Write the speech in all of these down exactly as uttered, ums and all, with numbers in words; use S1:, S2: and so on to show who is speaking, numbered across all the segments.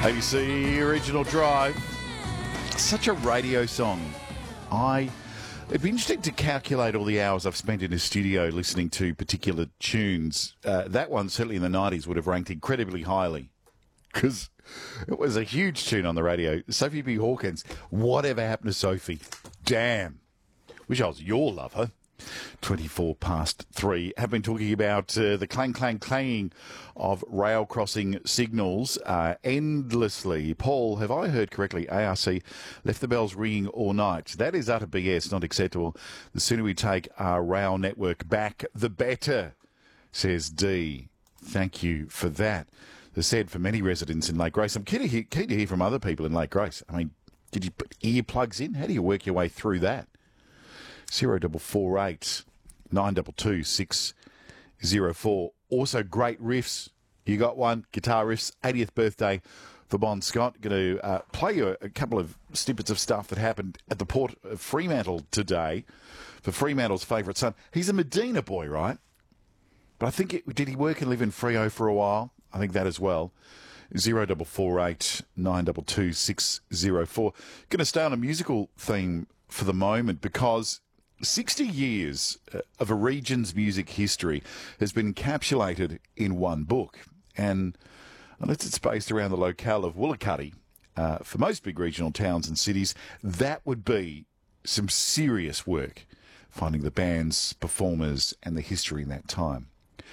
S1: A B C Original Drive. Such a radio song. I... It'd be interesting to calculate all the hours I've spent in a studio listening to particular tunes. Uh, that one, certainly in the nineties, would have ranked incredibly highly because it was a huge tune on the radio. Sophie B. Hawkins, Whatever Happened to Sophie? Damn. Wish I was your lover. twenty-four past three. Have been talking about uh, the clang, clang, clanging of rail crossing signals uh, endlessly. Paul, have I heard correctly? A R C left the bells ringing all night. That is utter B S, not acceptable. The sooner we take our rail network back, the better, says D. Thank you for that. As said for many residents in Lake Grace. I'm keen to hear, keen to hear from other people in Lake Grace. I mean, did you put earplugs in? How do you work your way through that? Zero double four eight nine double two six zero four. Also, great riffs. You got one. Guitar riffs. eightieth birthday for Bon Scott. Going to uh, play you a, a couple of snippets of stuff that happened at the port of Fremantle today for Fremantle's favourite son. He's a Medina boy, right? But I think it, did he work and live in Freo for a while? I think that as well. Zero double four eight nine double two six zero four. Going to stay on a musical theme for the moment because sixty years of a region's music history has been encapsulated in one book. And unless it's based around the locale of Woolacutty, uh, for most big regional towns and cities, that would be some serious work, finding the bands, performers, and the history in that time.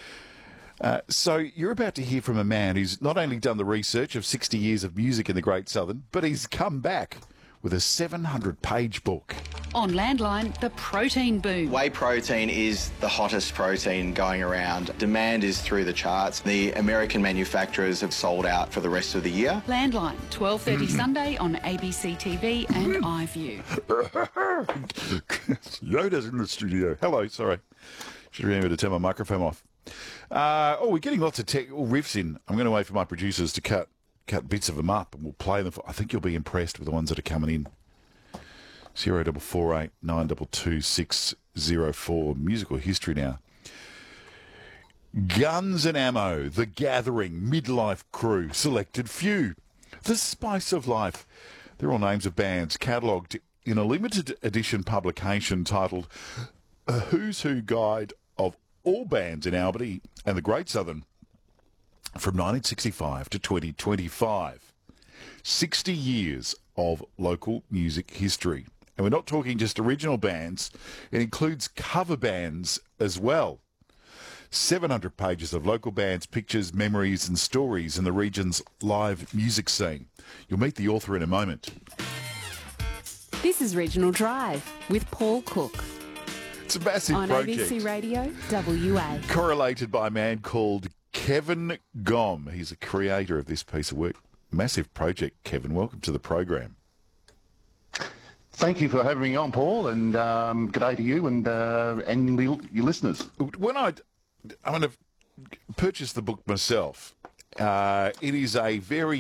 S1: Uh, so you're about to hear from a man who's not only done the research of sixty years of music in the Great Southern, but he's come back with a seven hundred page book.
S2: On Landline, the protein boom.
S3: Whey protein is the hottest protein going around. Demand is through the charts. The American manufacturers have sold out for the rest of the year.
S2: Landline, twelve thirty Sunday on A B C T V and iView.
S1: Yoda's in the studio. Hello, sorry. Should remember to turn my microphone off. Uh, oh, we're getting lots of tech riffs in. I'm going to wait for my producers to cut cut bits of them up and we'll play them. For, I think you'll be impressed with the ones that are coming in. Zero double four eight nine double two six zero four. Musical history now. Guns and Ammo, The Gathering, Midlife Crew, Selected Few, The Spice of Life. They're all names of bands catalogued in a limited edition publication titled A Who's Who Guide of All Bands in Albany and the Great Southern from nineteen sixty-five to twenty twenty-five. sixty years of local music history. And we're not talking just original bands. It includes cover bands as well. seven hundred pages of local bands, pictures, memories and stories in the region's live music scene. You'll meet the author in a moment.
S4: This is Regional Drive with Paul Cook.
S1: It's a massive
S4: on
S1: project.
S4: A B C Radio, W A.
S1: Correlated by a man called Kevin Gom. He's a creator of this piece of work. Massive project, Kevin. Welcome to the program.
S5: Thank you for having me on, Paul, and um, good day to you and uh, and the, your listeners.
S1: When I, I'm going to purchase the book myself, uh, it is a very